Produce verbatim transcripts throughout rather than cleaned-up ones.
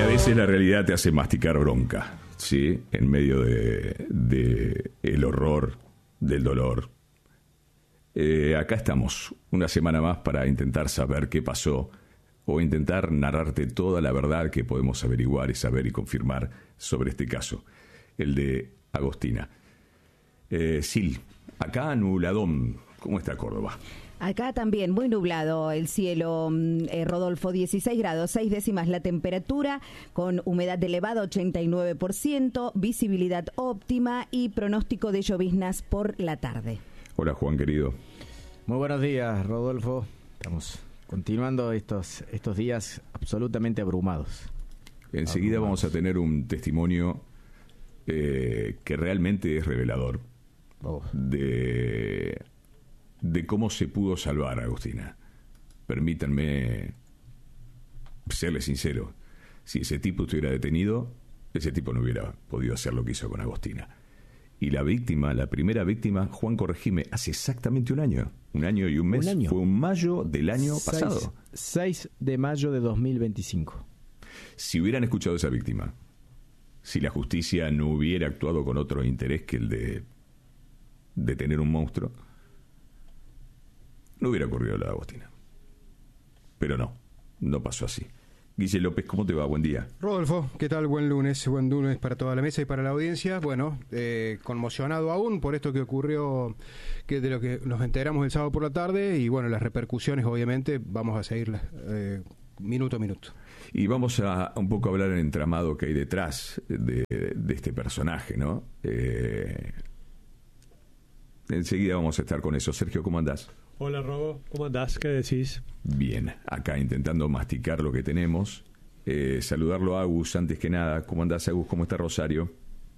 a veces la realidad te hace masticar bronca, ¿sí? En medio de, de el horror, del dolor. Eh, acá estamos, una semana más para intentar saber qué pasó o intentar narrarte toda la verdad que podemos averiguar y saber y confirmar sobre este caso, el de Agostina. Eh, Sil, acá nubladón, ¿cómo está Córdoba? Acá también muy nublado el cielo, eh, Rodolfo, dieciséis grados, seis décimas la temperatura, con humedad elevada, ochenta y nueve por ciento, visibilidad óptima y pronóstico de lloviznas por la tarde. Hola Juan, querido. Muy buenos días, Rodolfo. Estamos continuando estos, estos días absolutamente abrumados. Enseguida abrumados. Vamos a tener un testimonio eh, que realmente es revelador oh. de... de cómo se pudo salvar a Agostina. Permítanme serle sincero, si ese tipo estuviera detenido, ese tipo no hubiera podido hacer lo que hizo con Agostina. Y la víctima, la primera víctima, Juan, corregime, hace exactamente un año, un año y un mes, un año. Fue un mayo del año seis, pasado. seis de mayo de dos mil veinticinco. Si hubieran escuchado a esa víctima, si la justicia no hubiera actuado con otro interés que el de detener un monstruo, no hubiera ocurrido la de Agostina. Pero no, no pasó así. Guille López, ¿cómo te va? Buen día. Rodolfo, ¿qué tal? Buen lunes, buen lunes para toda la mesa y para la audiencia. Bueno, eh, conmocionado aún por esto que ocurrió, que de lo que nos enteramos el sábado por la tarde, y bueno, las repercusiones obviamente vamos a seguirlas eh, minuto a minuto. Y vamos a un poco hablar del entramado que hay detrás de, de este personaje, ¿no? Eh, enseguida vamos a estar con eso. Sergio, ¿cómo andás? Hola, Robo, ¿cómo andás? ¿Qué decís? Bien, acá intentando masticar lo que tenemos. Eh, saludarlo a Agus, antes que nada. ¿Cómo andás, Agus? ¿Cómo está Rosario?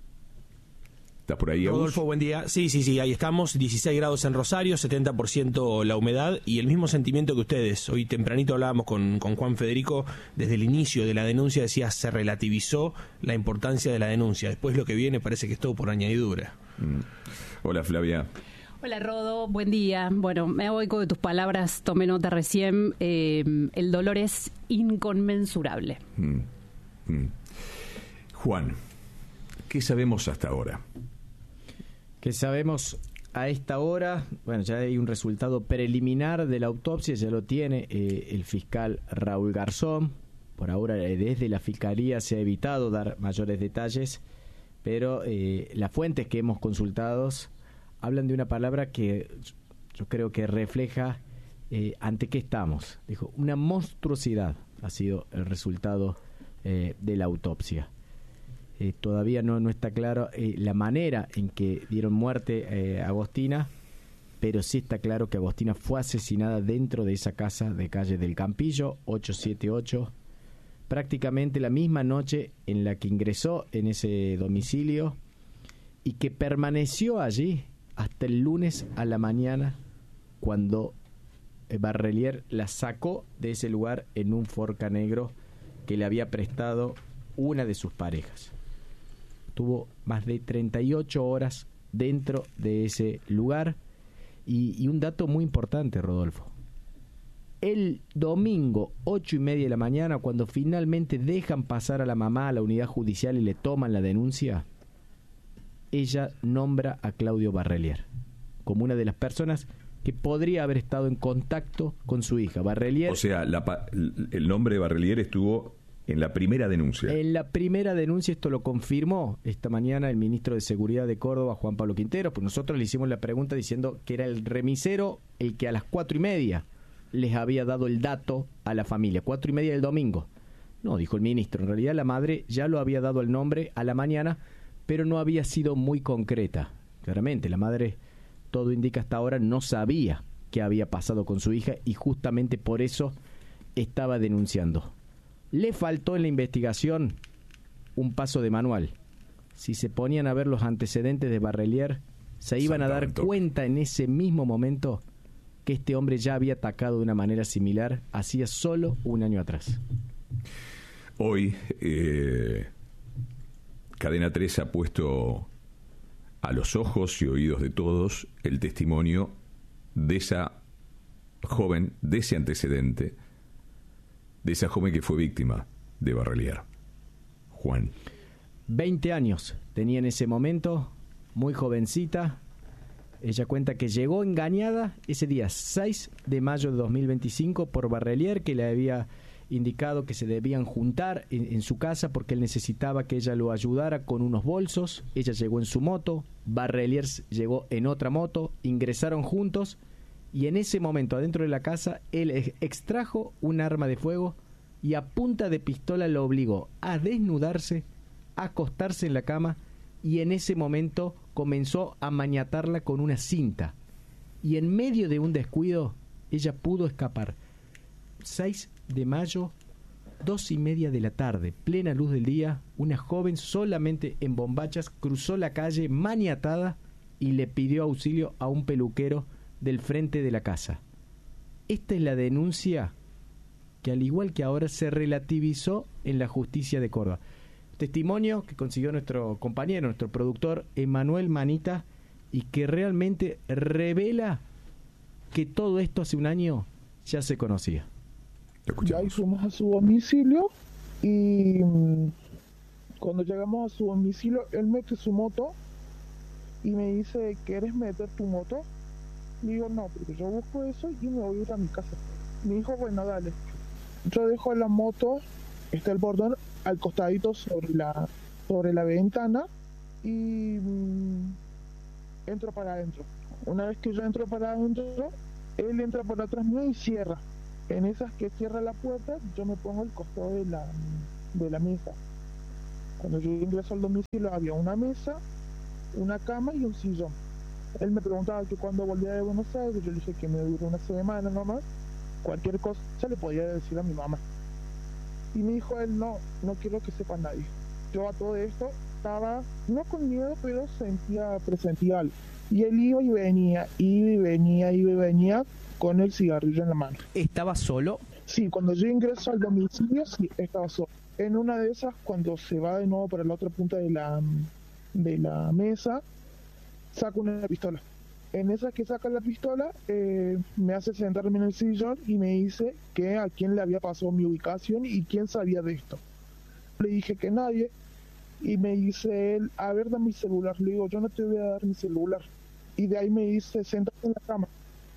¿Estás por ahí, Agus? Rodolfo, buen día. Sí, sí, sí, ahí estamos. dieciséis grados en Rosario, setenta por ciento la humedad y el mismo sentimiento que ustedes. Hoy tempranito hablábamos con, con Juan Federico. Desde el inicio de la denuncia decía se relativizó la importancia de la denuncia. Después lo que viene parece que es todo por añadidura. Mm. Hola, Flavia. Hola, Rodo, buen día. Bueno, me hago eco de tus palabras, tomé nota recién. Eh, el dolor es inconmensurable. Mm. Mm. Juan, ¿qué sabemos hasta ahora? ¿Qué sabemos a esta hora? Bueno, ya hay un resultado preliminar de la autopsia, ya lo tiene eh, el fiscal Raúl Garzón. Por ahora, eh, desde la Fiscalía se ha evitado dar mayores detalles, pero eh, las fuentes que hemos consultado hablan de una palabra que yo creo que refleja eh, ante qué estamos. Dijo, una monstruosidad ha sido el resultado eh, de la autopsia. Eh, todavía no, no está claro eh, la manera en que dieron muerte eh, a Agostina, pero sí está claro que Agostina fue asesinada dentro de esa casa de calle del Campillo, ochocientos setenta y ocho, prácticamente la misma noche en la que ingresó en ese domicilio y que permaneció allí hasta el lunes a la mañana, cuando Barrelier la sacó de ese lugar en un Forca negro que le había prestado una de sus parejas. Tuvo más de treinta y ocho horas dentro de ese lugar. Y, y un dato muy importante, Rodolfo. El domingo, ocho y media de la mañana, cuando finalmente dejan pasar a la mamá a la unidad judicial y le toman la denuncia, ella nombra a Claudio Barrelier como una de las personas que podría haber estado en contacto con su hija. Barrelier, o sea, la, el nombre de Barrelier estuvo en la primera denuncia. En la primera denuncia, esto lo confirmó esta mañana el ministro de Seguridad de Córdoba, Juan Pablo Quintero, pues nosotros le hicimos la pregunta diciendo que era el remisero el que a las cuatro y media les había dado el dato a la familia, cuatro y media del domingo. No, dijo el ministro, en realidad la madre ya lo había dado el nombre a la mañana, pero no había sido muy concreta. Claramente, la madre, todo indica hasta ahora, no sabía qué había pasado con su hija y justamente por eso estaba denunciando. Le faltó en la investigación un paso de manual. Si se ponían a ver los antecedentes de Barrelier, se iban a dar cuenta en ese mismo momento que este hombre ya había atacado de una manera similar hacía solo un año atrás. Hoy, eh, Cadena tres ha puesto a los ojos y oídos de todos el testimonio de esa joven, de ese antecedente, de esa joven que fue víctima de Barrelier. Juan? veinte años tenía en ese momento, muy jovencita. Ella cuenta que llegó engañada ese día seis de mayo de dos mil veinticinco por Barrelier, que le había indicado que se debían juntar en, en su casa porque él necesitaba que ella lo ayudara con unos bolsos. Ella llegó en su moto, Barrelier llegó en otra moto, ingresaron juntos y en ese momento adentro de la casa él extrajo un arma de fuego y a punta de pistola lo obligó a desnudarse, a acostarse en la cama y en ese momento comenzó a maniatarla con una cinta y en medio de un descuido ella pudo escapar. seis de mayo, dos y media de la tarde, plena luz del día, una joven solamente en bombachas cruzó la calle maniatada y le pidió auxilio a un peluquero del frente de la casa. Esta es la denuncia que, al igual que ahora, se relativizó en la justicia de Córdoba. Testimonio que consiguió nuestro compañero, nuestro productor Emanuel Manita, y que realmente revela que todo esto hace un año ya se conocía. Ya fuimos a su domicilio y mmm, cuando llegamos a su domicilio, él mete su moto y me dice, ¿quieres meter tu moto? Le digo, no, porque yo busco eso y me voy a ir a mi casa. Me dijo, bueno, dale. Yo dejo la moto, está el bordón, al costadito sobre la, sobre la ventana y mmm, entro para adentro. Una vez que yo entro para adentro, él entra por atrás mío y cierra. En esas que cierra la puerta, yo me pongo al costado de la, de la mesa. Cuando yo ingreso al domicilio había una mesa, una cama y un sillón. Él me preguntaba que cuando volvía de Buenos Aires, yo le dije que me duró una semana nomás. Cualquier cosa le podía decir a mi mamá. Y me dijo él, no, no quiero que sepa nadie. Yo a todo esto estaba, no con miedo, pero sentía, presentía algo. Y él iba y venía, iba y venía, iba y venía, con el cigarrillo en la mano. ¿Estaba solo? Sí, cuando yo ingreso al domicilio, sí, estaba solo. En una de esas, cuando se va de nuevo para la otra punta de la, de la mesa, saca una pistola. En esa que saca la pistola, eh, me hace sentarme en el sillón y me dice que a quién le había pasado mi ubicación y quién sabía de esto. Le dije que nadie, y me dice él, a ver, dame mi celular. Le digo, yo no te voy a dar mi celular. Y de ahí me dice, siéntate en la cama.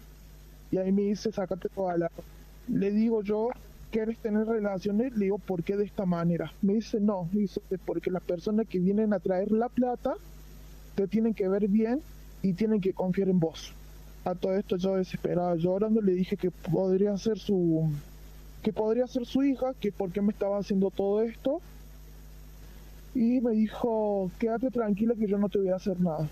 Y ahí me dice, sácate toda la... Le digo yo, ¿quieres tener relaciones? Le digo, ¿por qué de esta manera? Me dice, no, dice, porque las personas que vienen a traer la plata te tienen que ver bien y tienen que confiar en vos. A todo esto yo desesperado, llorando, le dije que podría ser su... que podría ser su hija, que por qué me estaba haciendo todo esto. Y me dijo, quédate tranquila que yo no te voy a hacer nada.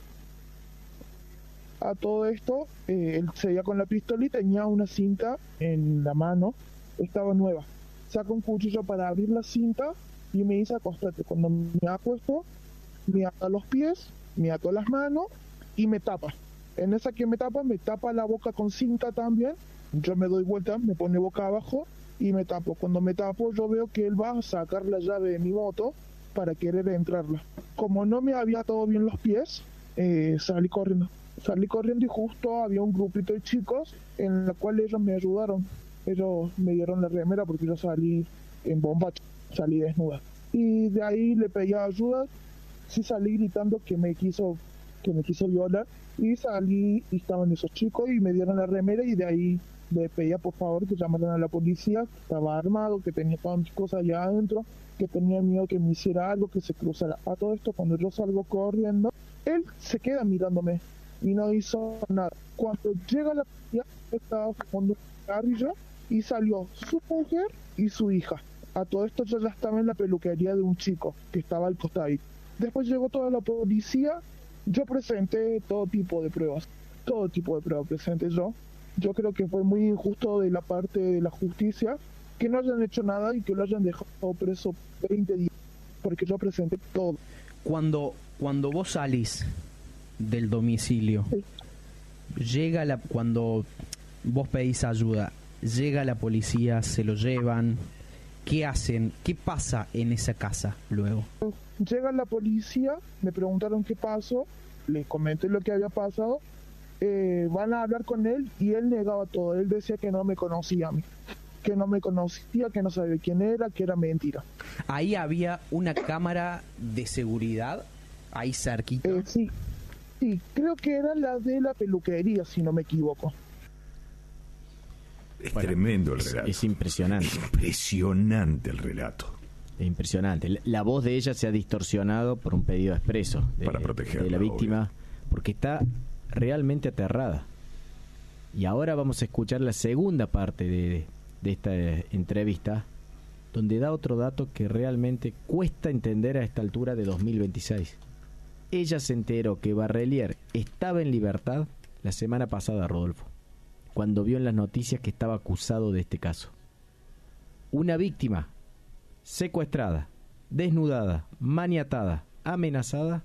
A todo esto, eh, él seguía con la pistola y tenía una cinta en la mano, estaba nueva. Saca un cuchillo para abrir la cinta y me dice, acostate. Cuando me acuesto, me ata los pies, me ató las manos y me tapa. En esa que me tapa, me tapa la boca con cinta también. Yo me doy vuelta, me pone boca abajo y me tapo. Cuando me tapo, yo veo que él va a sacar la llave de mi moto para querer entrarla. Como no me había atado bien los pies, eh, salí corriendo. Salí corriendo y justo había un grupito de chicos en la cual ellos me ayudaron. Ellos me dieron la remera porque yo salí en bombacha, salí desnuda. Y de ahí le pedí ayuda, sí salí gritando que me quiso, que me quiso violar. Y salí y estaban esos chicos y me dieron la remera y de ahí le pedía por favor que llamaran a la policía, que estaba armado, que tenía todas mis cosas allá adentro, que tenía miedo que me hiciera algo, que se cruzara. A todo esto, cuando yo salgo corriendo, él se queda mirándome y no hizo nada. Cuando llega la policía, estaba fumando un cigarrillo y salió su mujer y su hija. A todo esto yo ya estaba en la peluquería de un chico que estaba al costado. Después llegó toda la policía, yo presenté todo tipo de pruebas, todo tipo de pruebas presenté yo. Yo creo que fue muy injusto de la parte de la justicia que no hayan hecho nada y que lo hayan dejado preso veinte días, porque yo presenté todo. Cuando, cuando vos salís del domicilio, sí. llega la cuando vos pedís ayuda, llega la policía, se lo llevan, ¿qué hacen? ¿Qué pasa en esa casa luego? Llega la policía, me preguntaron qué pasó, les comenté lo que había pasado, eh, van a hablar con él y él negaba todo, él decía que no me conocía a mí. que no me conocía, que no sabía quién era, que era mentira. Ahí había una cámara de seguridad, ahí cerquita. Eh, sí, sí, creo que era la de la peluquería, si no me equivoco. Es Bueno, tremendo el es, relato. es impresionante. Impresionante el relato. Es impresionante. La- La voz de ella se ha distorsionado por un pedido expreso de, Para protegerla, de la víctima, obvio. porque está realmente aterrada. Y ahora vamos a escuchar la segunda parte de, de esta eh, entrevista, donde da otro dato que realmente cuesta entender a esta altura de dos mil veintiséis. Ella se enteró que Barrelier estaba en libertad la semana pasada, Rodolfo, cuando vio en las noticias que estaba acusado de este caso. Una víctima secuestrada, desnudada, maniatada, amenazada,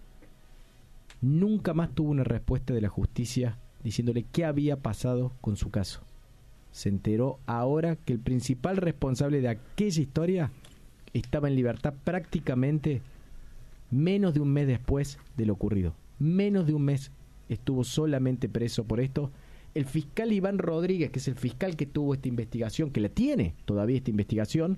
nunca más tuvo una respuesta de la justicia diciéndole qué había pasado con su caso. Se enteró ahora que el principal responsable de aquella historia estaba en libertad prácticamente menos de un mes después de lo ocurrido. Menos de un mes estuvo solamente preso por esto. El fiscal Iván Rodríguez, que es el fiscal que tuvo esta investigación, que la tiene todavía esta investigación,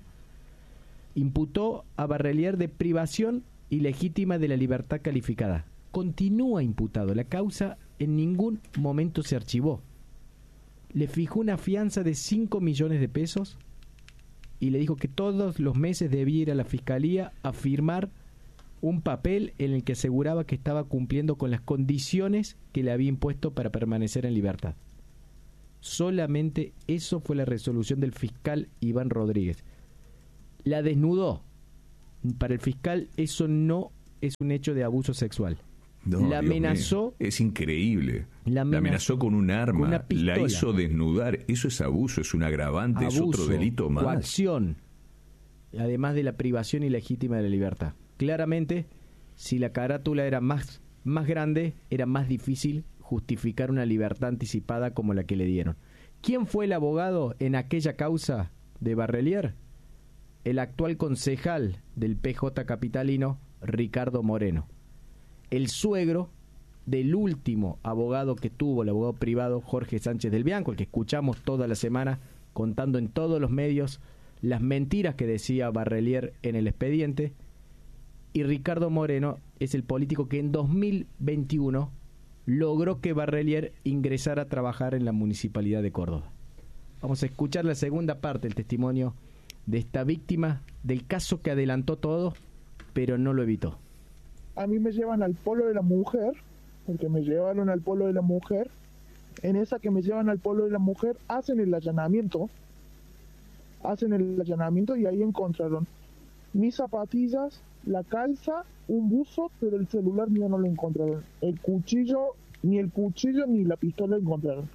imputó a Barrelier de privación ilegítima de la libertad calificada. Continúa imputado. La causa en ningún momento se archivó. Le fijó una fianza de cinco millones de pesos y le dijo que todos los meses debía ir a la fiscalía a firmar un papel en el que aseguraba que estaba cumpliendo con las condiciones que le había impuesto para permanecer en libertad. Solamente eso fue la resolución del fiscal Iván Rodríguez. La desnudó. Para el fiscal eso no es un hecho de abuso sexual. No, la Dios amenazó. mío, es increíble. La La amenazó, amenazó con un arma, con una pistola. la hizo desnudar. Eso es abuso, es un agravante, es otro Abuso, delito más. coacción, además de la privación ilegítima de la libertad. Claramente, si la carátula era más, más grande, era más difícil justificar una libertad anticipada como la que le dieron. ¿Quién fue el abogado en aquella causa de Barrelier? El actual concejal del P J capitalino, Ricardo Moreno. El suegro del último abogado que tuvo, el abogado privado Jorge Sánchez del Bianco, el que escuchamos toda la semana contando en todos los medios las mentiras que decía Barrelier en el expediente. Y Ricardo Moreno es el político que en dos mil veintiuno logró que Barrelier ingresara a trabajar en la Municipalidad de Córdoba. Vamos a escuchar la segunda parte del testimonio de esta víctima del caso que adelantó todo, pero no lo evitó. A mí me llevan al polo de la mujer, porque me llevaron al polo de la mujer. En esa que me llevan al polo de la mujer, hacen el allanamiento. Hacen el allanamiento y ahí encontraron mis zapatillas, la calza, un buzo, pero el celular mío no lo encontraron. El cuchillo, ni el cuchillo ni la pistola encontraron.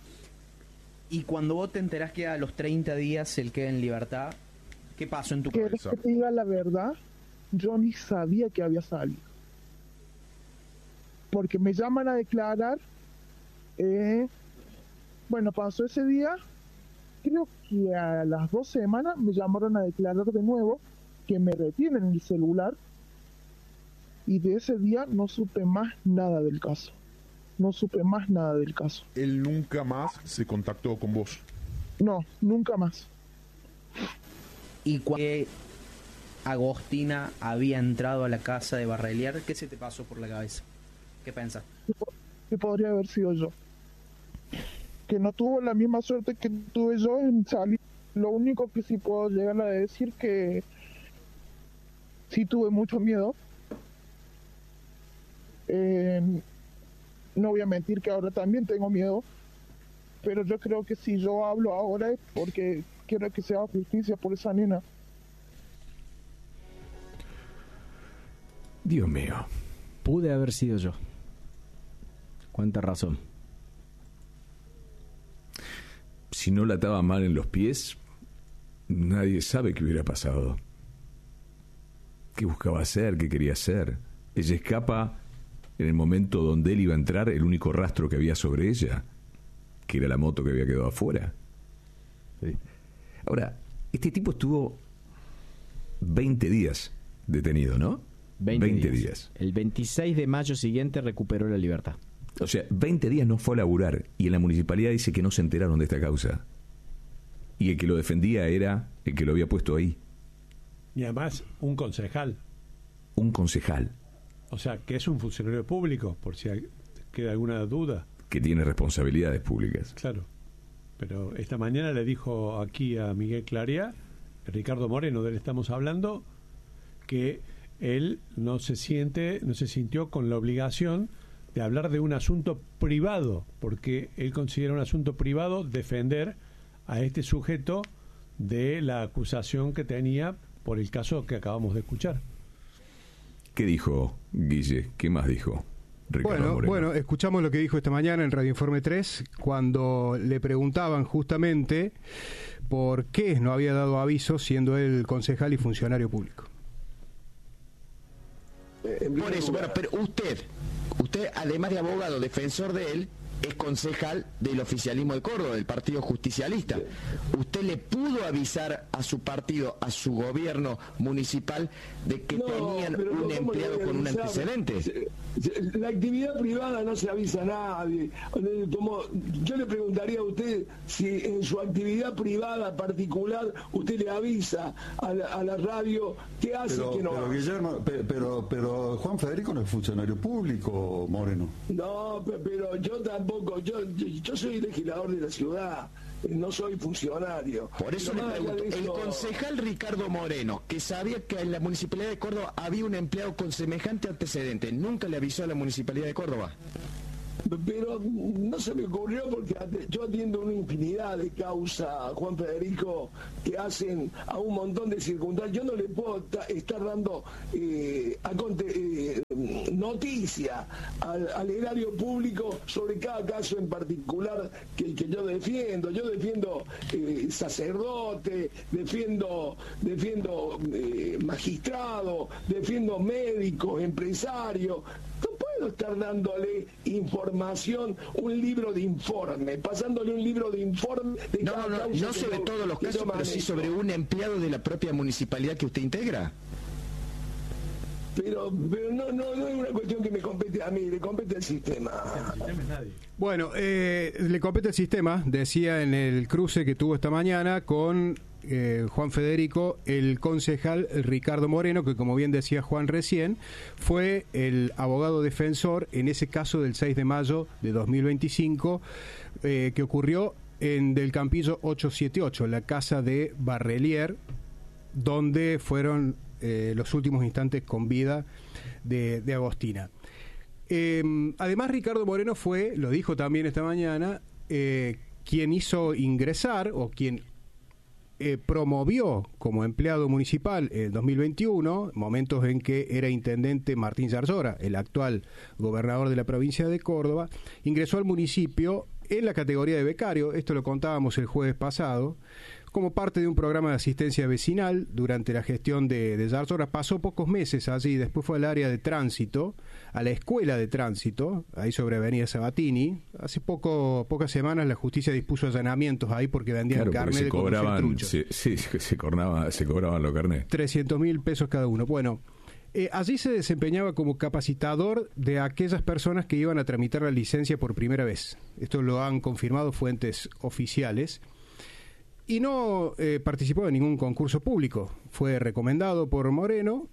Y cuando vos te enterás que a los treinta días él queda en libertad, ¿qué pasó en tu ¿Quieres cabeza? que te diga la verdad? Yo ni sabía que había salido. Porque me llaman a declarar. Eh, bueno, pasó ese día. Creo que a las dos semanas me llamaron a declarar de nuevo, que me retienen el celular. Y de ese día no supe más nada del caso. No supe más nada del caso. Él nunca más se contactó con vos. No, nunca más. Y cuando Agostina había entrado a la casa de Barrelier, ¿qué se te pasó por la cabeza? ¿Qué pensás? Que podría haber sido yo. Que no tuvo la misma suerte que tuve yo en salir. Lo único que sí puedo llegar a decir que sí tuve mucho miedo. Eh, no voy a mentir que ahora también tengo miedo, pero yo creo que si yo hablo ahora es porque quiero que se haga justicia por esa nena. Dios mío. Pude haber sido yo. Cuánta razón. Si no la ataba mal en los pies, nadie sabe qué hubiera pasado. ¿Qué buscaba hacer? ¿Qué quería hacer? Ella escapa en el momento donde él iba a entrar, el único rastro que había sobre ella, que era la moto que había quedado afuera. Sí. Ahora, este tipo estuvo veinte días detenido, ¿no? veinte, veinte días. días. El veintiséis de mayo siguiente recuperó la libertad. O sea, veinte días no fue a laburar y en la municipalidad dice que no se enteraron de esta causa. Y el que lo defendía era el que lo había puesto ahí. Y además, un concejal. Un concejal. O sea, que es un funcionario público, por si hay, queda alguna duda. Que tiene responsabilidades públicas. Claro. Pero esta mañana le dijo aquí a Miguel Clarea, Ricardo Moreno, de él estamos hablando, que él no se siente, no se sintió con la obligación de hablar de un asunto privado, porque él considera un asunto privado defender a este sujeto de la acusación que tenía por el caso que acabamos de escuchar. ¿Qué dijo Guille? ¿Qué más dijo Ricardo Bueno, Moreno? bueno, escuchamos lo que dijo esta mañana en Radio Informe tres, cuando le preguntaban justamente por qué no había dado aviso siendo él concejal y funcionario público. Por eso, bueno, pero usted, usted además de abogado, defensor de él, es concejal del oficialismo de Córdoba, del Partido Justicialista. ¿Usted le pudo avisar a su partido, a su gobierno municipal, de que no, tenían un empleado con un antecedente? La actividad privada no se avisa a nadie. Como yo le preguntaría a usted si en su actividad privada particular usted le avisa a la, a la radio qué hace pero, que no pero, hace. Guillermo, pero, pero Juan Federico no es funcionario público, Moreno. No, pero yo tampoco, yo, yo, yo soy legislador de la ciudad, no soy funcionario. Por eso pero le pregunto, eso... el concejal Ricardo Moreno, que sabía que en la Municipalidad de Córdoba había un empleado con semejante antecedente, ¿nunca le avisó a la Municipalidad de Córdoba? Pero no se me ocurrió porque yo atiendo una infinidad de causas, Juan Federico, que hacen a un montón de circunstancias. Yo no le puedo estar dando eh, eh, noticia al, al erario público sobre cada caso en particular que, que yo defiendo. Yo defiendo eh, sacerdote, defiendo, defiendo eh, magistrado, defiendo médicos, empresarios. No puedo estar dándole información, un libro de informe, pasándole un libro de informe de no, cada no, causa no sobre yo, todos los casos, pero sí sobre un empleado de la propia municipalidad que usted integra. Pero, pero no, no, no es una cuestión que me compete a mí, le compete al sistema. Bueno, eh, le compete el sistema, decía en el cruce que tuvo esta mañana con eh, Juan Federico, el concejal Ricardo Moreno, que como bien decía Juan recién, fue el abogado defensor en ese caso del seis de mayo de dos mil veinticinco, eh, que ocurrió en Del Campillo ochocientos setenta y ocho, la casa de Barrelier, donde fueron eh, los últimos instantes con vida de, de Agostina. Eh, además, Ricardo Moreno fue, lo dijo también esta mañana, eh, quien hizo ingresar o quien eh, promovió como empleado municipal en dos mil veintiuno, momentos en que era intendente Martín Zarzora, el actual gobernador de la provincia de Córdoba, ingresó al municipio en la categoría de becario, esto lo contábamos el jueves pasado, como parte de un programa de asistencia vecinal durante la gestión de, de Zarzora. Pasó pocos meses allí, después fue al área de tránsito, a la escuela de tránsito, ahí sobre Avenida Sabatini. Hace poco, pocas semanas la justicia dispuso allanamientos ahí porque vendían claro, carnet se de cobraban, trucho. se, sí, se, cobraba, se cobraban los carnets. trescientos mil pesos cada uno. Bueno, eh, allí se desempeñaba como capacitador de aquellas personas que iban a tramitar la licencia por primera vez. Esto lo han confirmado fuentes oficiales. Y no eh, participó en ningún concurso público. Fue recomendado por Moreno,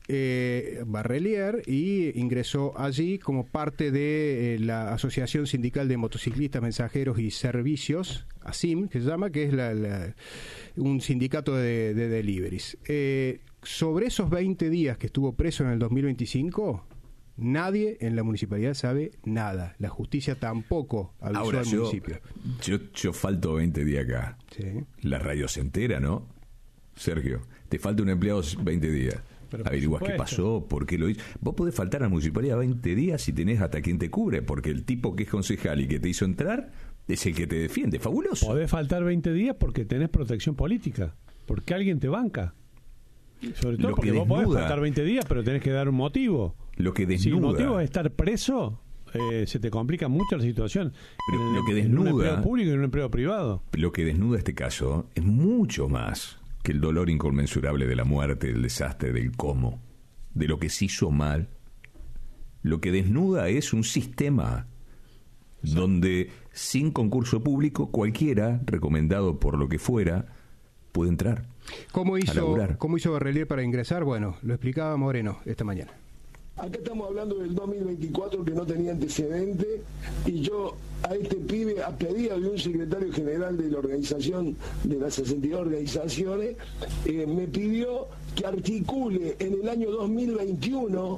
eh, Barrelier, y ingresó allí como parte de eh, la Asociación Sindical de Motociclistas, Mensajeros y Servicios, ASIM, que se llama, que es la, la, un sindicato de, de deliveries. Eh, sobre esos veinte días que estuvo preso en el dos mil veinticinco... nadie en la municipalidad sabe nada. La justicia tampoco avisó Ahora, al yo, municipio. Yo, yo falto veinte días acá. Sí. La radio se entera, ¿no? Sergio, te falta un empleado veinte días. Averiguás qué pasó, por qué lo hizo. Vos podés faltar a la municipalidad veinte días si tenés hasta quien te cubre, porque el tipo que es concejal y que te hizo entrar es el que te defiende. Fabuloso. Podés faltar veinte días porque tenés protección política, porque alguien te banca. Sobre todo Lo porque que vos podés desnuda, faltar veinte días, pero tenés que dar un motivo. Lo que desnuda. Si el motivo es estar preso, eh, se te complica mucho la situación. Pero en, lo que en desnuda, un empleo público y en un empleo privado. Lo que desnuda este caso es mucho más que el dolor inconmensurable de la muerte, del desastre, del cómo, de lo que se hizo mal. Lo que desnuda es un sistema donde sin concurso público cualquiera, recomendado por lo que fuera, puede entrar. ¿Cómo hizo, ¿cómo hizo Barrelier para ingresar? Bueno, lo explicaba Moreno esta mañana. Acá estamos hablando del dos mil veinticuatro que no tenía antecedente y yo a este pibe, a pedido de un secretario general de la organización, de las sesenta y dos organizaciones, eh, me pidió que articule en el año dos mil veintiuno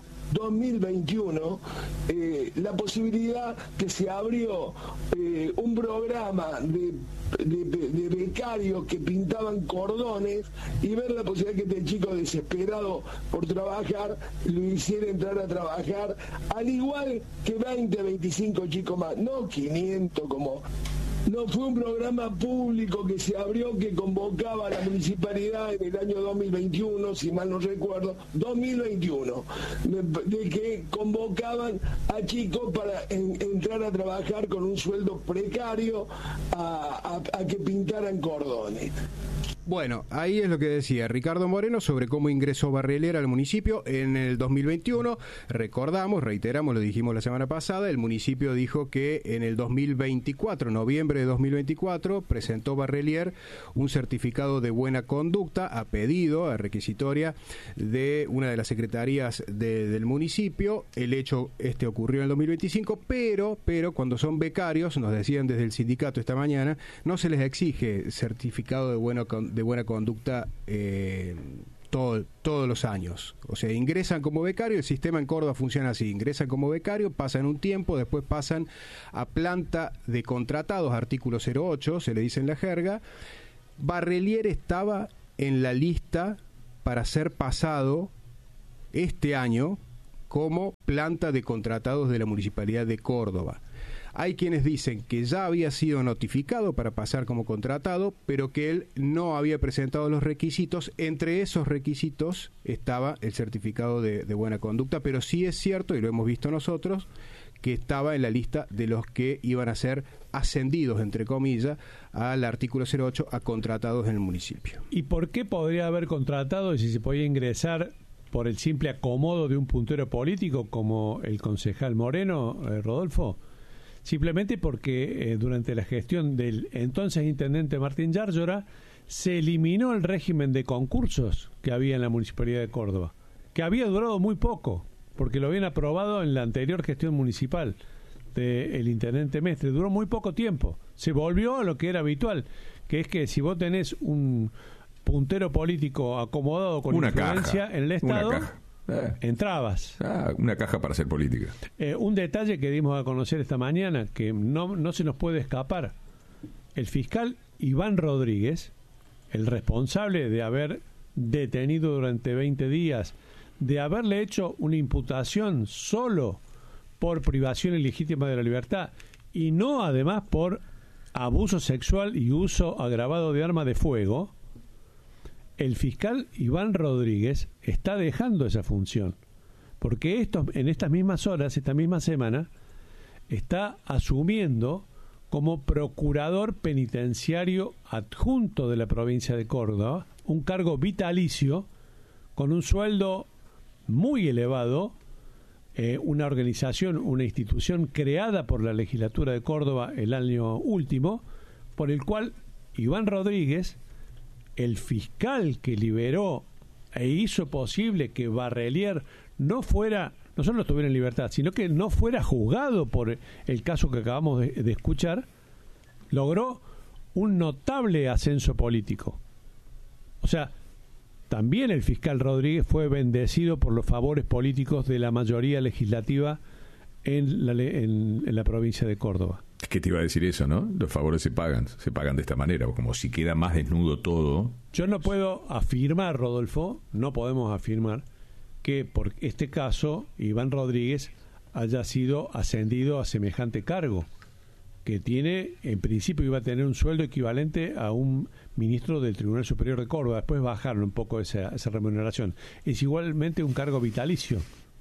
eh, la posibilidad que se abrió eh, un programa de, de, de becarios que pintaban cordones y ver la posibilidad que este chico desesperado por trabajar lo hiciera entrar a trabajar, al igual que veinte, veinticinco chicos más, no quinientos como... No, fue un programa público que se abrió, que convocaba a la municipalidad en el año dos mil veintiuno, si mal no recuerdo, dos mil veintiuno, de, de que convocaban a chicos para en, entrar a trabajar con un sueldo precario a, a, a que pintaran cordones. Bueno, ahí es lo que decía Ricardo Moreno sobre cómo ingresó Barrelier al municipio en el dos mil veintiuno. Recordamos, reiteramos, lo dijimos la semana pasada, el municipio dijo que en el dos mil veinticuatro, noviembre de dos mil veinticuatro, presentó Barrelier un certificado de buena conducta a pedido, a requisitoria de una de las secretarías de, del municipio. El hecho este ocurrió en el dos mil veinticinco, pero, pero cuando son becarios, nos decían desde el sindicato esta mañana, no se les exige certificado de buena conducta de buena conducta eh, todo, todos los años. O sea, ingresan como becario, el sistema en Córdoba funciona así, ingresan como becario, pasan un tiempo, después pasan a planta de contratados, artículo cero ocho, se le dice en la jerga. Barrelier estaba en la lista para ser pasado este año como planta de contratados de la Municipalidad de Córdoba. Hay quienes dicen que ya había sido notificado para pasar como contratado, pero que él no había presentado los requisitos. Entre esos requisitos estaba el certificado de, de buena conducta, pero sí es cierto, y lo hemos visto nosotros, que estaba en la lista de los que iban a ser ascendidos, entre comillas, al artículo cero ocho, a contratados en el municipio. ¿Y por qué podría haber contratado y si se podía ingresar por el simple acomodo de un puntero político como el concejal Moreno, eh, Rodolfo? Simplemente porque eh, durante la gestión del entonces intendente Martín Yárzora se eliminó el régimen de concursos que había en la Municipalidad de Córdoba, que había durado muy poco, porque lo habían aprobado en la anterior gestión municipal del intendente Mestre, duró muy poco tiempo, se volvió a lo que era habitual, que es que si vos tenés un puntero político acomodado con una influencia caja, en el Estado... Una caja. Eh. Entrabas. Ah, una caja para hacer política. Eh, un detalle que dimos a conocer esta mañana, que no, no se nos puede escapar. El fiscal Iván Rodríguez, el responsable de haber detenido durante veinte días, de haberle hecho una imputación solo por privación ilegítima de la libertad y no además por abuso sexual y uso agravado de arma de fuego, el fiscal Iván Rodríguez está dejando esa función, porque esto, en estas mismas horas, esta misma semana, está asumiendo como procurador penitenciario adjunto de la provincia de Córdoba, un cargo vitalicio, con un sueldo muy elevado, eh, una organización, una institución creada por la legislatura de Córdoba el año último, por el cual Iván Rodríguez, el fiscal que liberó e hizo posible que Barrelier no fuera, no solo estuviera en libertad, sino que no fuera juzgado por el caso que acabamos de, de escuchar, logró un notable ascenso político. O sea, también el fiscal Rodríguez fue bendecido por los favores políticos de la mayoría legislativa en la, en, en la provincia de Córdoba. Es que te iba a decir eso, ¿no? Los favores se pagan, se pagan de esta manera, como si queda más desnudo todo. Yo no puedo afirmar, Rodolfo, no podemos afirmar que por este caso Iván Rodríguez haya sido ascendido a semejante cargo, que tiene, en principio iba a tener un sueldo equivalente a un ministro del Tribunal Superior de Córdoba, después bajaron un poco esa, esa remuneración. Es igualmente un cargo vitalicio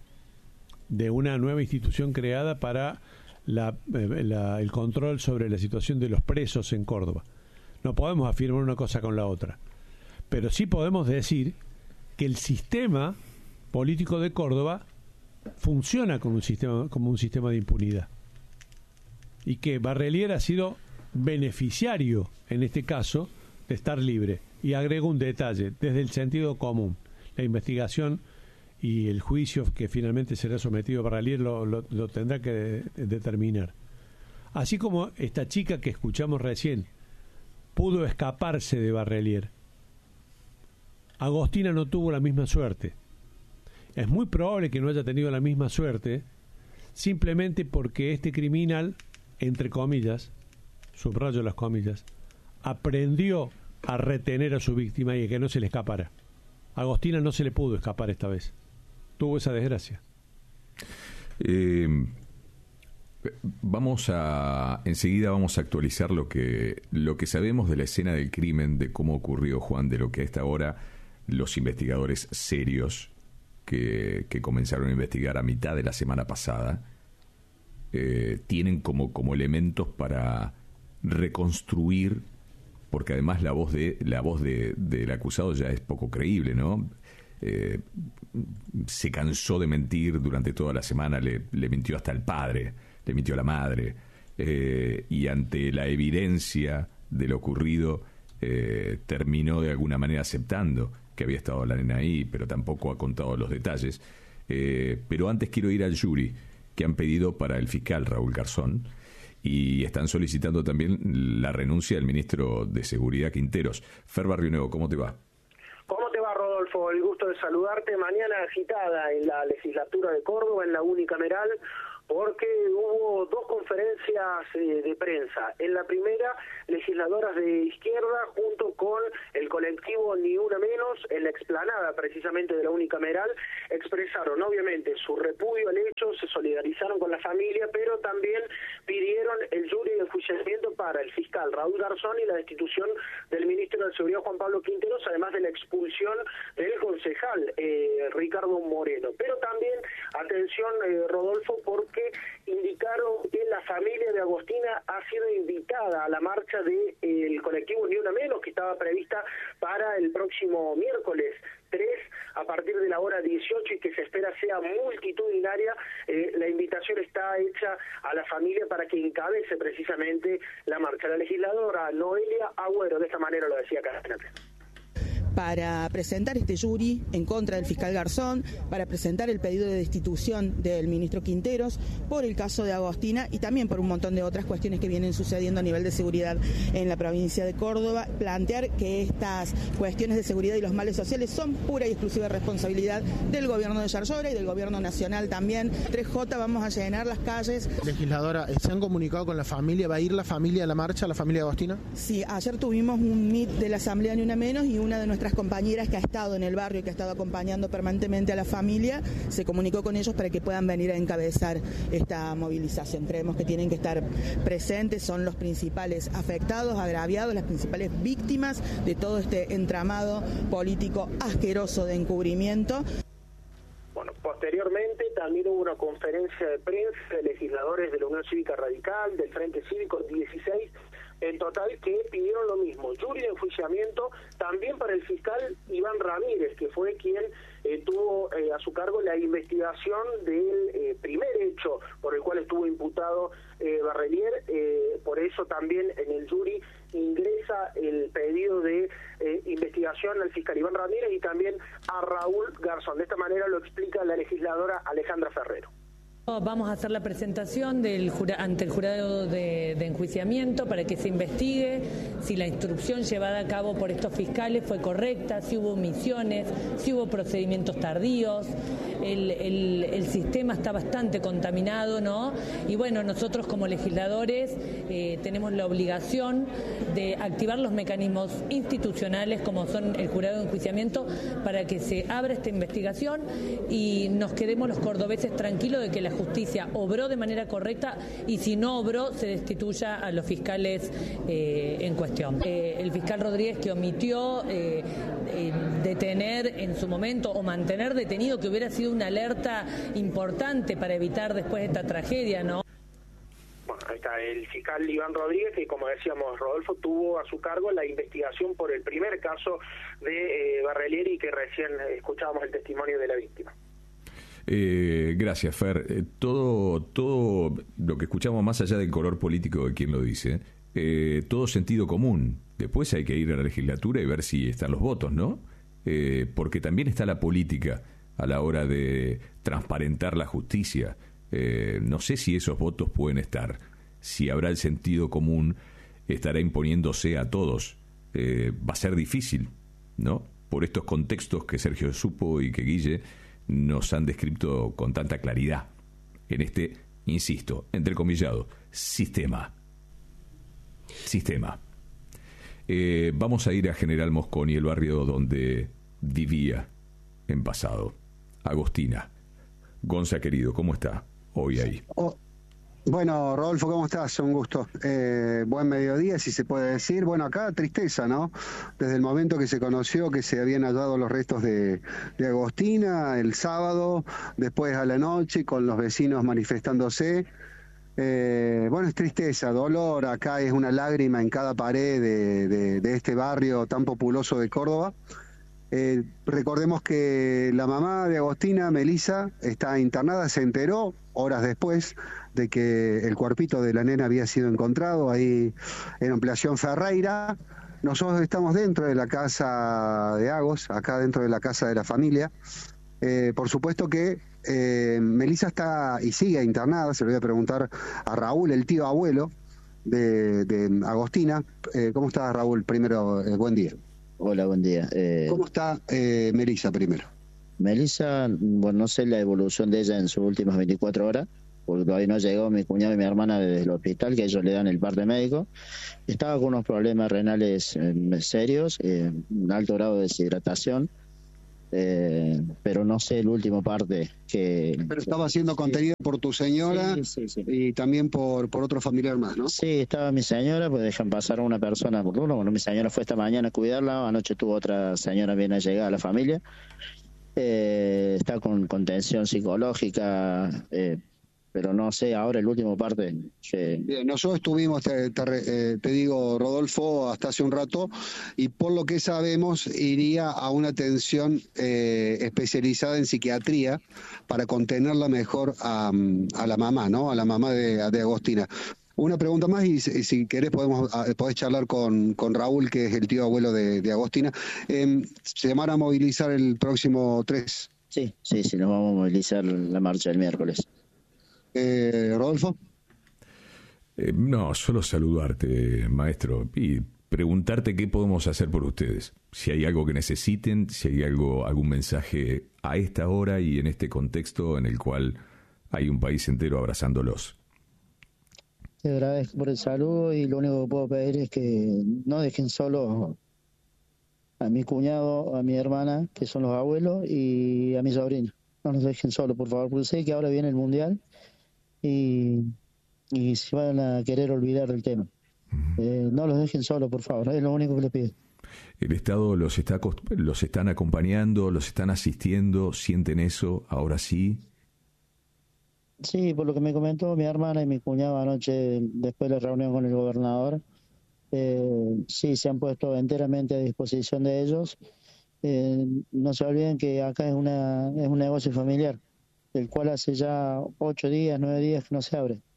de una nueva institución creada para La, la, el control sobre la situación de los presos en Córdoba. No podemos afirmar una cosa con la otra, pero sí podemos decir que el sistema político de Córdoba funciona como un sistema, como un sistema de impunidad. y que Barrelier ha sido beneficiario, en este caso, de estar libre. Y agrego un detalle, desde el sentido común. La investigación y el juicio que finalmente será sometido a Barrelier lo, lo, lo tendrá que de, determinar. Así como esta chica que escuchamos recién pudo escaparse de Barrelier, Agostina no tuvo la misma suerte. Es muy probable que no haya tenido la misma suerte simplemente porque este criminal, entre comillas, subrayo las comillas, aprendió a retener a su víctima y a que no se le escapara. A Agostina no se le pudo escapar esta vez. Tuvo esa desgracia. Eh, vamos a enseguida vamos a actualizar lo que lo que sabemos de la escena del crimen, de cómo ocurrió, Juan, de lo que a esta hora los investigadores serios que, que comenzaron a investigar a mitad de la semana pasada eh, tienen como, como elementos para reconstruir, porque además la voz de la voz de, del acusado ya es poco creíble, ¿no? Eh, se cansó de mentir durante toda la semana, le, le mintió hasta el padre, le mintió a la madre, eh, y ante la evidencia de lo ocurrido eh, terminó de alguna manera aceptando que había estado la nena ahí, pero tampoco ha contado los detalles. Eh, pero antes quiero ir al jury que han pedido para el fiscal Raúl Garzón, y están solicitando también la renuncia del ministro de Seguridad, Quinteros. Fer Barrionuevo, ¿cómo te va? ¿Cómo te va, Rodolfo? El gusto de saludarte. Mañana agitada en la legislatura de Córdoba, en la unicameral, porque hubo dos conferencias eh, de prensa. En la primera, legisladoras de izquierda junto con el colectivo Ni Una Menos, en la explanada precisamente de la unicameral, expresaron obviamente su repudio al hecho, se solidarizaron con la familia, pero también pidieron el jury de enjuiciamiento para el fiscal Raúl Garzón y la destitución del ministro de Seguridad Juan Pablo Quinteros, además de la expulsión del concejal eh, Ricardo Moreno. Pero también, atención eh, Rodolfo, porque que indicaron que la familia de Agostina ha sido invitada a la marcha del eh, colectivo Ni Una Menos, que estaba prevista para el próximo miércoles tres, a partir de la hora dieciocho, y que se espera sea multitudinaria. Eh, la invitación está hecha a la familia para que encabece precisamente la marcha. La legisladora Noelia Agüero, de esta manera lo decía Castanate. Para presentar este jury en contra del fiscal Garzón, para presentar el pedido de destitución del ministro Quinteros por el caso de Agostina y también por un montón de otras cuestiones que vienen sucediendo a nivel de seguridad en la provincia de Córdoba, plantear que estas cuestiones de seguridad y los males sociales son pura y exclusiva responsabilidad del gobierno de Yarlora y del gobierno nacional también. tres J, vamos a llenar las calles. Legisladora, ¿se han comunicado con la familia? ¿Va a ir la familia a la marcha, la familia de Agostina? Sí, ayer tuvimos un meet de la Asamblea Ni Una Menos y una de nuestras compañeras que ha estado en el barrio y que ha estado acompañando permanentemente a la familia se comunicó con ellos para que puedan venir a encabezar esta movilización. Creemos que tienen que estar presentes, son los principales afectados, agraviados, las principales víctimas de todo este entramado político asqueroso de encubrimiento. Bueno, posteriormente también hubo una conferencia de prensa de legisladores de la Unión Cívica Radical, del Frente Cívico dieciséis, en total, que pidieron lo mismo, jury de enjuiciamiento también para el fiscal Iván Ramírez, que fue quien eh, tuvo eh, a su cargo la investigación del eh, primer hecho por el cual estuvo imputado eh, Barrelier. Eh, por eso también en el jury ingresa el pedido de eh, investigación al fiscal Iván Ramírez y también a Raúl Garzón. De esta manera lo explica la legisladora Alejandra Ferrero. Vamos a hacer la presentación del jura, ante el jurado de, de enjuiciamiento para que se investigue si la instrucción llevada a cabo por estos fiscales fue correcta, si hubo omisiones, si hubo procedimientos tardíos. El, el, el sistema está bastante contaminado, ¿no? Y bueno, nosotros como legisladores eh, tenemos la obligación de activar los mecanismos institucionales como son el jurado de enjuiciamiento para que se abra esta investigación y nos quedemos los cordobeses tranquilos de que la justicia obró de manera correcta y si no obró se destituya a los fiscales eh, en cuestión. Eh, el fiscal Rodríguez, que omitió eh, eh, detener en su momento o mantener detenido, que hubiera sido una alerta importante para evitar después esta tragedia, ¿no? Bueno, ahí está el fiscal Iván Rodríguez, que como decíamos, Rodolfo, tuvo a su cargo la investigación por el primer caso de eh, Barrelier y que recién escuchábamos el testimonio de la víctima. Eh, gracias, Fer. Eh, todo, todo lo que escuchamos, más allá del color político de quien lo dice, eh, todo sentido común. Después hay que ir a la legislatura y ver si están los votos, ¿no? Eh, porque también está la política a la hora de transparentar la justicia. Eh, no sé si esos votos pueden estar, si habrá el sentido común, estará imponiéndose a todos. Eh, va a ser difícil, ¿no? Por estos contextos que Sergio supo y que Guille nos han descrito con tanta claridad en este, insisto, entrecomillado, sistema. Sistema. Eh, vamos a ir a General Mosconi, el barrio donde vivía en pasado. Agostina. Gonza, querido, ¿cómo está hoy ahí? Oh, bueno, Rodolfo, ¿cómo estás? Un gusto. Eh, buen mediodía, si se puede decir. Bueno, acá tristeza, ¿no? Desde el momento que se conoció que se habían hallado los restos de, de Agostina el sábado, después a la noche, con los vecinos manifestándose. Eh, bueno, es tristeza, dolor. Acá es una lágrima en cada pared de, de, de este barrio tan populoso de Córdoba. Eh, recordemos que la mamá de Agostina, Melisa, está internada, se enteró horas después de que el cuerpito de la nena había sido encontrado ahí en Ampliación Ferreira. Nosotros estamos dentro de la casa de Agos, acá dentro de la casa de la familia. Eh, por supuesto que eh, Melisa está y sigue internada, se lo voy a preguntar a Raúl, el tío abuelo de, de Agostina. Eh, ¿Cómo estás, Raúl? Primero, eh, buen día. Hola, buen día. Eh, ¿Cómo está eh, Melisa primero? Melisa, bueno, no sé la evolución de ella en sus últimas veinticuatro horas, porque todavía no llegó mi cuñado y mi hermana desde el hospital, que ellos le dan el parte médico. Estaba con unos problemas renales eh, serios, eh, un alto grado de deshidratación, eh, pero no sé el último parte que... Pero estaba siendo contenido por tu señora, sí, sí, sí. Y también por, por otro familiar más, ¿no? Sí, estaba mi señora, pues dejan pasar a una persona por uno. Bueno, mi señora fue esta mañana a cuidarla, anoche tuvo otra señora bien allegada a la familia. Eh, está con contención psicológica, eh, pero no sé, ahora el último parte. Que... Bien, nosotros estuvimos, te, te, eh, te digo, Rodolfo, hasta hace un rato, y por lo que sabemos, iría a una atención eh, especializada en psiquiatría para contenerla mejor a, a la mamá, ¿no? A la mamá de, de Agostina. Una pregunta más y, y si querés podemos podés charlar con, con Raúl, que es el tío abuelo de, de Agostina. Eh, ¿Se van a movilizar el próximo tres? Sí, sí, sí, nos vamos a movilizar la marcha del miércoles. Eh, ¿Rodolfo? Eh, no, solo saludarte, maestro, y preguntarte qué podemos hacer por ustedes. Si hay algo que necesiten, si hay algo, algún mensaje a esta hora y en este contexto en el cual hay un país entero abrazándolos. Te agradezco por el saludo y lo único que puedo pedir es que no dejen solo a mi cuñado, a mi hermana, que son los abuelos, y a mi sobrino. No nos dejen solo, por favor, porque sé que ahora viene el Mundial y, y se van a querer olvidar del tema. Uh-huh. Eh, no los dejen solo, por favor, es lo único que les pido. ¿El Estado los está los están acompañando, los están asistiendo? ¿Sienten eso ahora sí? Sí, por lo que me comentó mi hermana y mi cuñado anoche, después de la reunión con el gobernador, eh, sí, se han puesto enteramente a disposición de ellos. Eh, no se olviden que acá es, una, es un negocio familiar, el cual hace ya ocho días, nueve días que no se abre.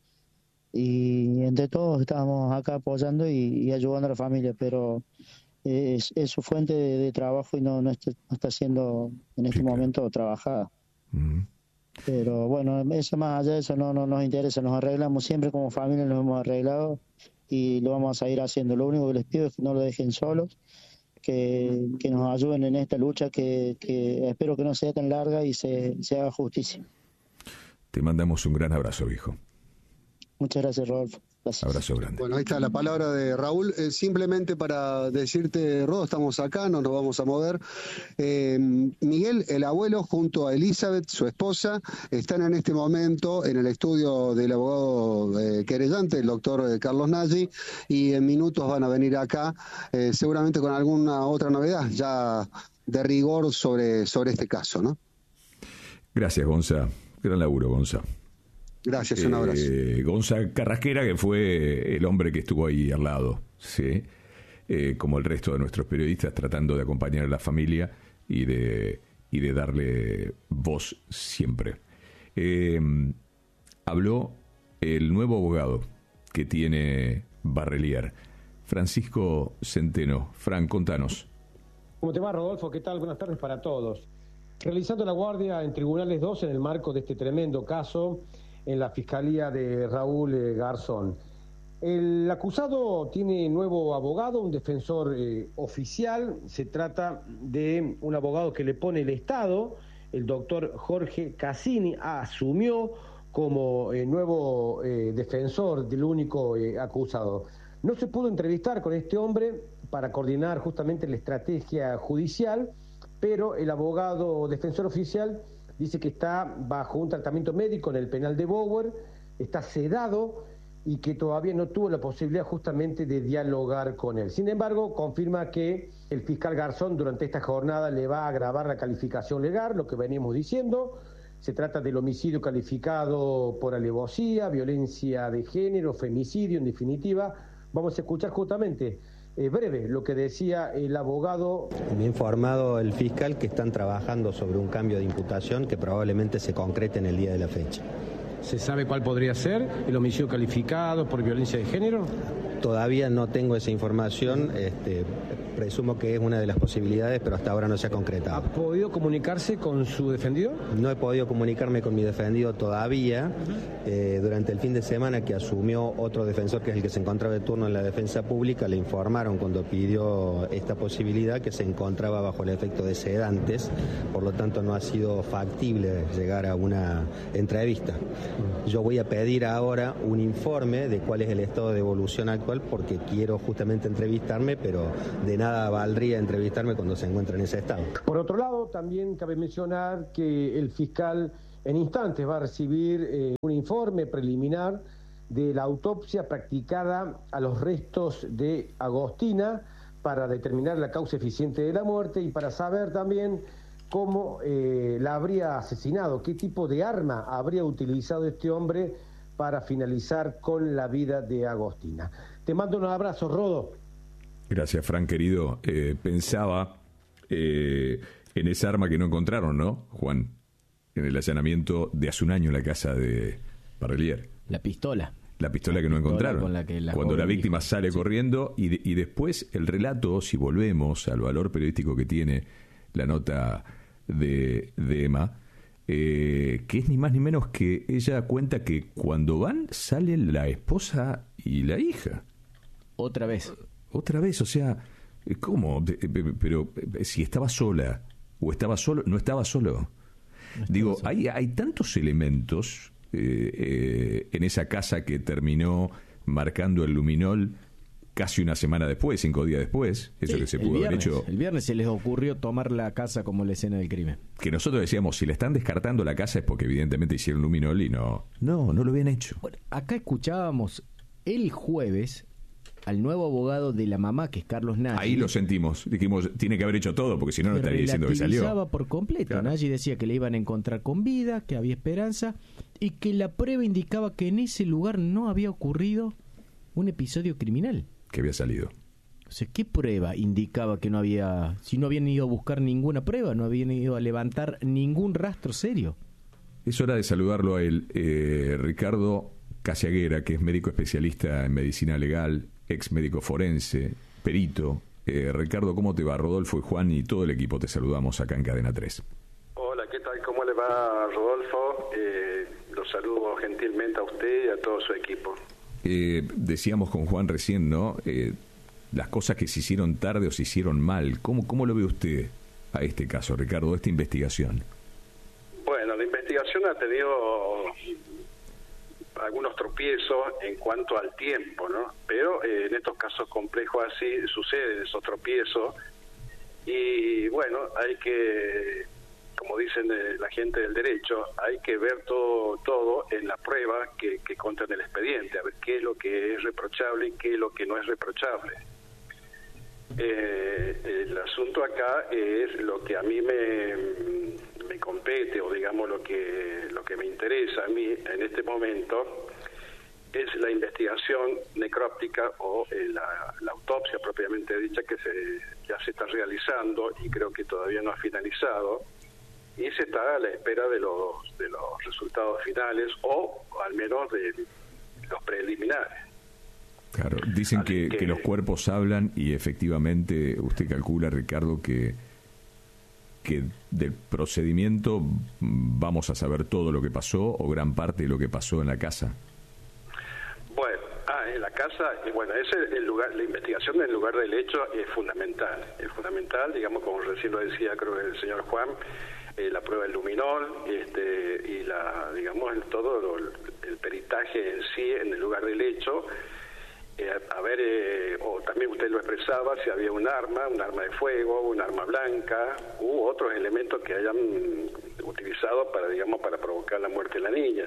Y entre todos estamos acá apoyando y, y ayudando a la familia, pero es, es su fuente de, de trabajo y no, no, está, no está siendo en este sí, momento claro. trabajada. Uh-huh. Pero bueno, eso más allá de eso no, no nos interesa, nos arreglamos siempre como familia, nos hemos arreglado y lo vamos a seguir haciendo. Lo único que les pido es que no lo dejen solos, que, que nos ayuden en esta lucha que, que espero que no sea tan larga y se, se haga justicia. Te mandamos un gran abrazo, hijo. Muchas gracias, Rodolfo. Gracias. Abrazo grande. Bueno, ahí está la palabra de Raúl. Eh, simplemente para decirte, Rodo, estamos acá, no nos vamos a mover. Eh, Miguel, el abuelo, junto a Elizabeth, su esposa, están en este momento en el estudio del abogado eh, querellante, el doctor Carlos Nagy, y en minutos van a venir acá, eh, seguramente con alguna otra novedad, ya de rigor sobre, sobre este caso, ¿no? Gracias, Gonza. Gran laburo, Gonza. Gracias, un abrazo. Eh, Gonza Carrasquera, que fue el hombre que estuvo ahí al lado, ¿sí? Eh, como el resto de nuestros periodistas, tratando de acompañar a la familia y de, y de darle vos siempre. Eh, habló el nuevo abogado que tiene Barrelier, Francisco Centeno. Fran, contanos. ¿Cómo te va, Rodolfo? ¿Qué tal? Buenas tardes para todos. Realizando la guardia en Tribunales dos en el marco de este tremendo caso en la Fiscalía de Raúl eh, Garzón. El acusado tiene nuevo abogado, un defensor eh, oficial. Se trata de un abogado que le pone el Estado. El doctor Jorge Cassini asumió como eh, nuevo eh, defensor del único eh, acusado. No se pudo entrevistar con este hombre para coordinar justamente la estrategia judicial, pero el abogado defensor oficial dice que está bajo un tratamiento médico en el penal de Bower, está sedado y que todavía no tuvo la posibilidad justamente de dialogar con él. Sin embargo, confirma que el fiscal Garzón durante esta jornada le va a agravar la calificación legal, lo que veníamos diciendo. Se trata del homicidio calificado por alevosía, violencia de género, femicidio, en definitiva. Vamos a escuchar justamente, eh, breve, lo que decía el abogado. Me ha informado el fiscal que están trabajando sobre un cambio de imputación que probablemente se concrete en el día de la fecha. ¿Se sabe cuál podría ser el homicidio calificado por violencia de género? Todavía no tengo esa información, este, presumo que es una de las posibilidades, pero hasta ahora no se ha concretado. ¿Ha podido comunicarse con su defendido? No he podido comunicarme con mi defendido todavía. Eh, durante el fin de semana que asumió otro defensor, que es el que se encontraba de turno en la defensa pública, le informaron cuando pidió esta posibilidad que se encontraba bajo el efecto de sedantes, por lo tanto no ha sido factible llegar a una entrevista. Yo voy a pedir ahora un informe de cuál es el estado de evolución actual, porque quiero justamente entrevistarme, pero de nada valdría entrevistarme cuando se encuentra en ese estado. Por otro lado, también cabe mencionar que el fiscal en instantes va a recibir eh, un informe preliminar de la autopsia practicada a los restos de Agostina para determinar la causa eficiente de la muerte y para saber también cómo eh, la habría asesinado, qué tipo de arma habría utilizado este hombre para finalizar con la vida de Agostina. Te mando un abrazo, Rodo. Gracias, Fran, querido. Eh, pensaba eh, en esa arma que no encontraron, ¿no, Juan? En el allanamiento de hace un año en la casa de Barrelier. La pistola. La pistola que no encontraron. Con la que la Cuando la víctima dijo. sale Sí. corriendo y, de, y después el relato, si volvemos al valor periodístico que tiene la nota de, de Emma, eh, que es ni más ni menos que ella cuenta que cuando van salen la esposa y la hija. Otra vez. Otra vez, o sea, ¿cómo? Pero si estaba sola o estaba solo, no estaba solo. No estaba Digo, solo. Hay, hay tantos elementos eh, eh, en esa casa que terminó marcando el luminol casi una semana después, cinco días después, eso Sí, que se el pudo viernes, haber hecho. El viernes se les ocurrió tomar la casa como la escena del crimen. Que nosotros decíamos, si le están descartando la casa es porque evidentemente hicieron luminol y no, no, no lo habían hecho. Bueno, acá escuchábamos el jueves al nuevo abogado de la mamá, que es Carlos Nagy. Ahí lo sentimos, dijimos, tiene que haber hecho todo, porque si no, no estaría diciendo que salió. Relativizaba por completo. Claro. Nagy decía que le iban a encontrar con vida, que había esperanza y que la prueba indicaba que en ese lugar no había ocurrido un episodio criminal. Que había salido. O sea, ¿qué prueba indicaba que no había... Si no habían ido a buscar ninguna prueba, no habían ido a levantar ningún rastro serio? Es hora de saludarlo a él, eh, Ricardo Casaguera, que es médico especialista en medicina legal, ex médico forense, perito. Eh, Ricardo, ¿cómo te va? Rodolfo y Juan y todo el equipo te saludamos acá en Cadena tres. Hola, ¿qué tal? ¿Cómo le va, Rodolfo? Eh, los saludo gentilmente a usted y a todo su equipo. Eh, decíamos con Juan recién, ¿no? Eh, las cosas que se hicieron tarde o se hicieron mal. ¿Cómo, cómo lo ve usted a este caso, Ricardo, a esta investigación? Bueno, la investigación ha tenido algunos tropiezos en cuanto al tiempo, ¿no? Pero eh, en estos casos complejos así suceden esos tropiezos y bueno, hay que, como dicen eh, la gente del derecho, hay que ver todo todo en la prueba que, que consta en el expediente, a ver qué es lo que es reprochable y qué es lo que no es reprochable. Eh, el asunto acá es lo que a mí me, me compete, o digamos lo que lo que me interesa a mí en este momento es la investigación necróptica o eh, la, la autopsia propiamente dicha que se ya se está realizando y creo que todavía no ha finalizado y se está a la espera de los, de los resultados finales o al menos de los preliminares. Claro, dicen que, que... que los cuerpos hablan y efectivamente usted calcula, Ricardo, que que del procedimiento vamos a saber todo lo que pasó o gran parte de lo que pasó en la casa. Bueno, ah, en la casa, y bueno, ese el lugar, la investigación del lugar del hecho es fundamental, es fundamental, digamos, como recién lo decía, creo que el señor Juan, eh, la prueba del luminol, este, y la, digamos, el, todo lo, el peritaje en sí en el lugar del hecho. Eh, a ver, eh, o también usted lo expresaba, si había un arma, un arma de fuego, un arma blanca, u otros elementos que hayan utilizado para, digamos, para provocar la muerte de la niña.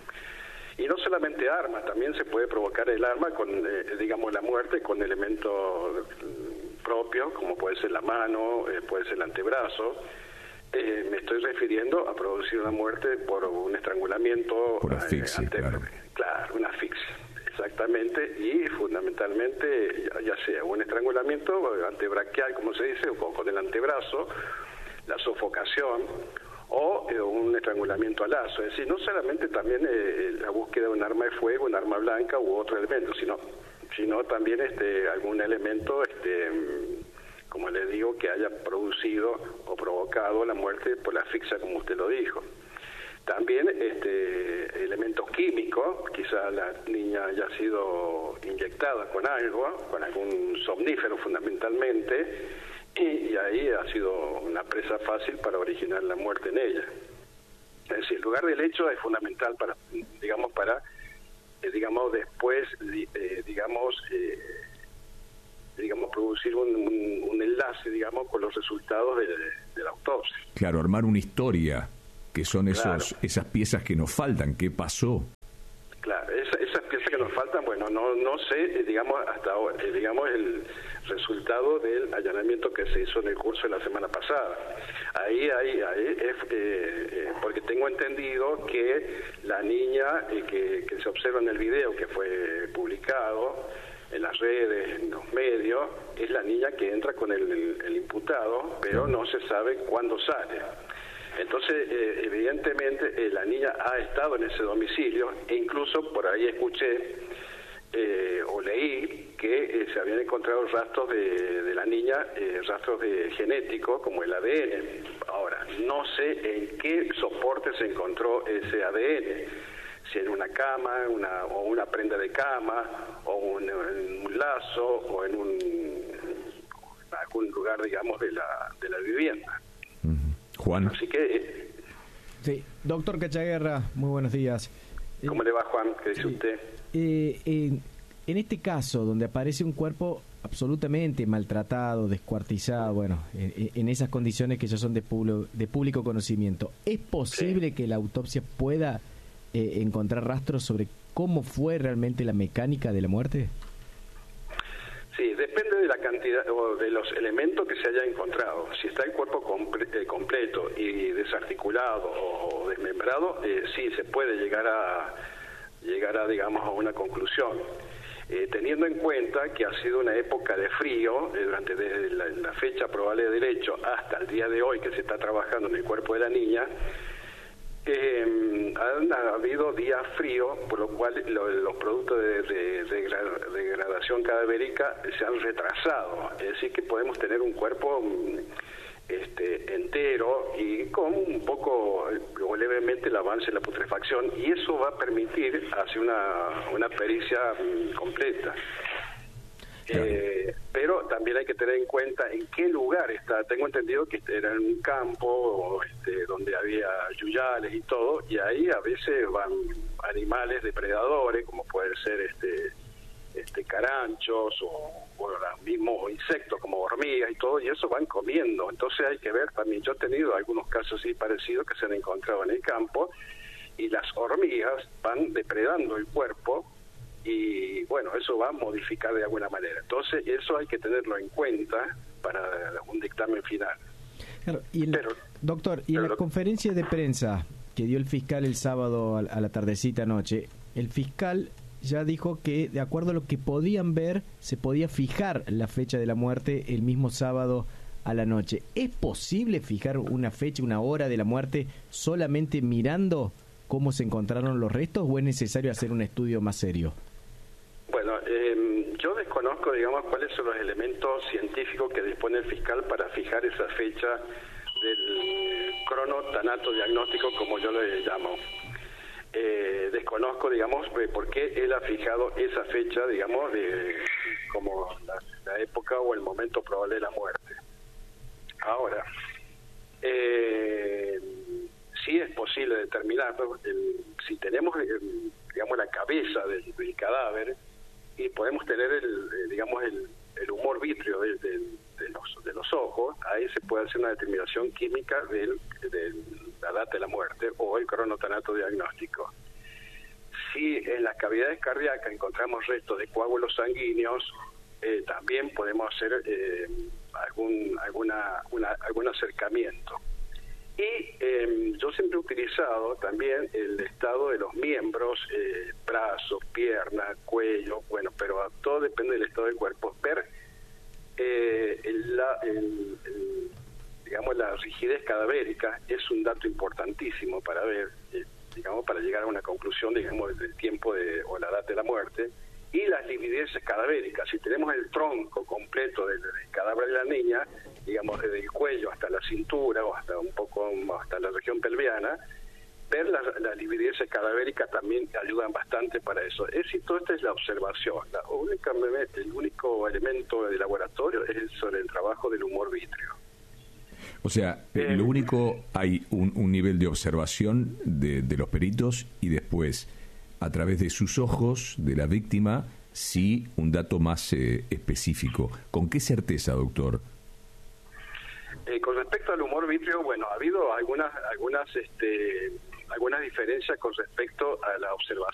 Y no solamente armas, también se puede provocar el arma con, eh, digamos, la muerte con elementos propios, como puede ser la mano, eh, puede ser el antebrazo. Eh, me estoy refiriendo a producir una muerte por un estrangulamiento. Por asfixia, eh, ante, claro. Claro, una asfixia. Exactamente, y fundamentalmente, ya, ya sea un estrangulamiento antebraquial, como se dice, o con el antebrazo, la sofocación, o eh, un estrangulamiento al lazo. Es decir, no solamente también eh, la búsqueda de un arma de fuego, un arma blanca u otro elemento, sino, sino también este algún elemento, este como le digo, que haya producido o provocado la muerte por la asfixia, como usted lo dijo. También este, elementos químicos, quizá la niña haya sido inyectada con algo, con algún somnífero fundamentalmente, y, y ahí ha sido una presa fácil para originar la muerte en ella. Es decir, el lugar del hecho es fundamental para, digamos, para, eh, digamos, después, eh, digamos, eh, digamos, producir un, un, un enlace, digamos, con los resultados de, de la autopsia. Claro, armar una historia. Que son esos Claro. esas piezas que nos faltan. ¿Qué pasó? Claro, esa, esas piezas que nos faltan, bueno, no no sé, eh, digamos, hasta ahora, eh, digamos, el resultado del allanamiento que se hizo en el curso de la semana pasada. Ahí, ahí, ahí, es, eh, eh, porque tengo entendido que la niña eh, que, que se observa en el video que fue publicado en las redes, en los medios, es la niña que entra con el, el, el imputado, pero no se sabe cuándo sale. Entonces, eh, evidentemente, eh, la niña ha estado en ese domicilio e incluso por ahí escuché eh, o leí que eh, se habían encontrado rastros de, de la niña, eh, rastros de genéticos como el A D N. Ahora, no sé en qué soporte se encontró ese A D N, si en una cama, una, o una prenda de cama, o un, en un lazo, o en un algún lugar, digamos, de la, de la vivienda. Juan. Así que... Eh, sí, doctor Cachaguerra, muy buenos días. ¿Cómo eh, le va, Juan? ¿Qué dice sí. usted? Eh, eh, en este caso, donde aparece un cuerpo absolutamente maltratado, descuartizado, bueno, en, en esas condiciones que ya son de, público, de público conocimiento, ¿es posible sí. que la autopsia pueda eh, encontrar rastros sobre cómo fue realmente la mecánica de la muerte? Sí, depende de la cantidad o de los elementos que se haya encontrado. Si está el cuerpo comple eh, completo y desarticulado o desmembrado, eh, sí se puede llegar a llegar a digamos a una conclusión. Eh, teniendo en cuenta que ha sido una época de frío eh, durante desde la, la fecha probable de derecho hasta el día de hoy que se está trabajando en el cuerpo de la niña. Eh, han habido días fríos, por lo cual lo, los productos de, de, de degradación cadavérica se han retrasado. Es decir, que podemos tener un cuerpo este, entero y con un poco o levemente el avance de la putrefacción, y eso va a permitir hacer una, una pericia completa. Eh, pero también hay que tener en cuenta en qué lugar está. Tengo entendido que era en un campo este, donde había yuyales y todo, y ahí a veces van animales depredadores, como pueden ser este, este caranchos o, o los mismos insectos como hormigas y todo, y eso van comiendo. Entonces hay que ver también, yo he tenido algunos casos así parecidos que se han encontrado en el campo, y las hormigas van depredando el cuerpo, y bueno, eso va a modificar de alguna manera. Entonces, eso hay que tenerlo en cuenta para un dictamen final. Claro, y en pero, la, doctor, y en pero, la conferencia de prensa que dio el fiscal el sábado a, a la tardecita noche, el fiscal ya dijo que, de acuerdo a lo que podían ver, se podía fijar la fecha de la muerte el mismo sábado a la noche. ¿Es posible fijar una fecha, una hora de la muerte solamente mirando cómo se encontraron los restos o es necesario hacer un estudio más serio? Bueno, eh, yo desconozco, digamos, cuáles son los elementos científicos que dispone el fiscal para fijar esa fecha del cronotanato diagnóstico, como yo le llamo. Eh, desconozco, digamos, por qué él ha fijado esa fecha, digamos, de como la, la época o el momento probable de la muerte. Ahora, eh, sí es posible determinarlo. El, si tenemos, el, digamos, la cabeza del, del cadáver y podemos tener, el, digamos, el, el humor vítreo de, de, de, los, de los ojos, ahí se puede hacer una determinación química del, del la data de la muerte o el cronotanato diagnóstico. Si en las cavidades cardíacas encontramos restos de coágulos sanguíneos, eh, también podemos hacer eh, algún alguna una, algún acercamiento. Y eh, yo siempre he utilizado también el estado de los miembros, eh, brazos, piernas, cuello, bueno, pero todo depende del estado del cuerpo. Ver eh, el, la, el, el digamos, la rigidez cadavérica es un dato importantísimo para ver, eh, digamos, para llegar a una conclusión, digamos, del tiempo de, o la data de la muerte, y las livideces cadavéricas. Si tenemos el tronco completo del, del cadáver de la niña, digamos, desde el cuello hasta la cintura o hasta un poco hasta la región pelviana, ver las, las livideces cadavéricas también ayudan bastante para eso. Es decir, toda esta es la observación. La única, el único elemento de laboratorio es sobre el trabajo del humor vítreo. O sea, eh, lo único, hay un, un nivel de observación de, de los peritos y después, a través de sus ojos, de la víctima, sí un dato más eh, específico. ¿Con qué certeza, doctor? Eh, con respecto al humor vítreo, bueno, ha habido algunas algunas este, algunas diferencias con respecto a la observación